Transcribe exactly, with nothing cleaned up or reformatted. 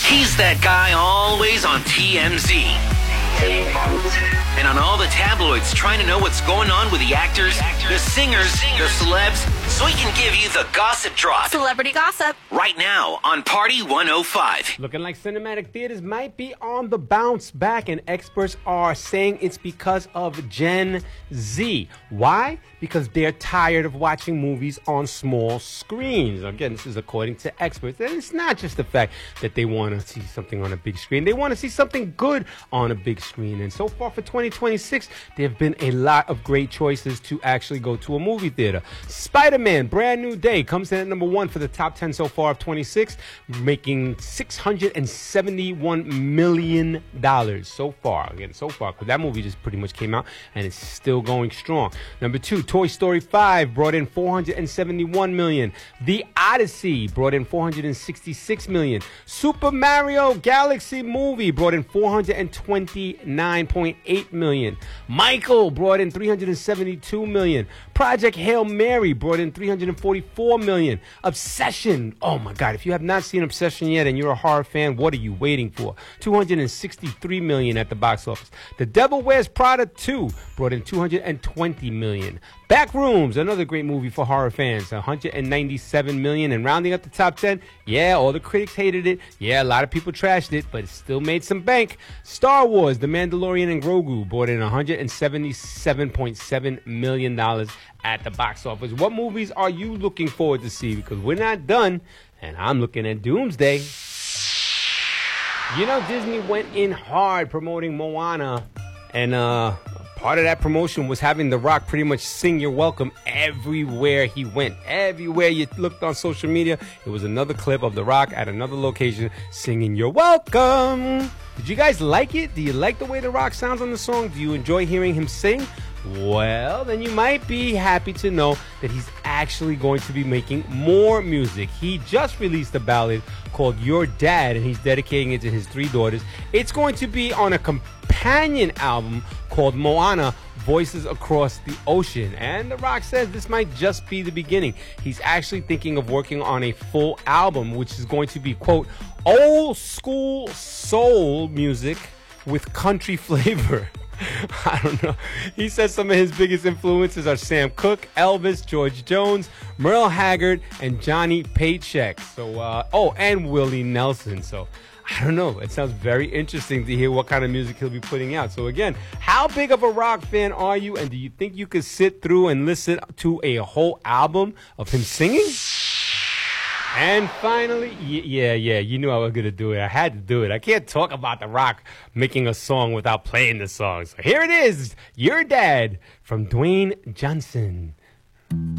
He's that guy always on T M Z. And on all the tabloids trying to know what's going on with the actors, the singers, the celebs, so he can give you the gossip drop. Celebrity gossip. Right now on Party one oh five. Looking like cinematic theaters might be on the bounce back, and experts are saying it's because of Gen Z. Why? Because they're tired of watching movies on small screens. Again, this is according to experts. And it's not just the fact that they want to see something on a big screen. They want to see something good on a big screen. And so far for twenty twenty-six, there have been a lot of great choices to actually go to a movie theater. Spider-Man, Brand New Day, comes in at number one for the top ten so far of twenty-six, making six hundred seventy-one million dollars so far. Again, so far, because that movie just pretty much came out, and it's still going strong. Number two, Toy Story five brought in four hundred seventy-one million dollars. The Odyssey brought in four hundred sixty-six million dollars. Super Mario Galaxy Movie brought in four hundred twenty-nine point eight million dollars. Michael brought in three hundred seventy-two million dollars. Project Hail Mary brought in three hundred forty-four million dollars. Obsession, oh my God, if you have not seen Obsession yet and you're a horror fan, what are you waiting for? two hundred sixty-three million dollars at the box office. The Devil Wears Prada two brought in two hundred twenty million dollars. Backrooms, another great movie for horror fans, one hundred ninety-seven million dollars. And rounding up the top ten, yeah, all the critics hated it. Yeah, a lot of people trashed it, but it still made some bank. Star Wars, The Mandalorian and Grogu brought in one hundred seventy-seven point seven million dollars at the box office. What movies are you looking forward to see? Because we're not done, and I'm looking at Doomsday. You know, Disney went in hard promoting Moana, and uh, part of that promotion was having The Rock pretty much sing You're Welcome everywhere he went. Everywhere you looked on social media, it was another clip of The Rock at another location singing You're Welcome. Did you guys like it? Do you like the way The Rock sounds on the song? Do you enjoy hearing him sing? Well, then you might be happy to know that he's actually going to be making more music. He just released a ballad called Your Dad, and he's dedicating it to his three daughters. It's going to be on a companion album called Moana, Voices Across the Ocean. And The Rock says this might just be the beginning. He's actually thinking of working on a full album, which is going to be, quote, old school soul music with country flavor. I don't know. He says some of his biggest influences are Sam Cooke, Elvis, George Jones, Merle Haggard, and Johnny Paycheck. So, uh, oh, and Willie Nelson. So, I don't know. It sounds very interesting to hear what kind of music he'll be putting out. So, again, how big of a rock fan are you? And do you think you could sit through and listen to a whole album of him singing? And finally, yeah, yeah, you knew I was going to do it. I had to do it. I can't talk about The Rock making a song without playing the song. So here it is, Your Dad from Dwayne Johnson.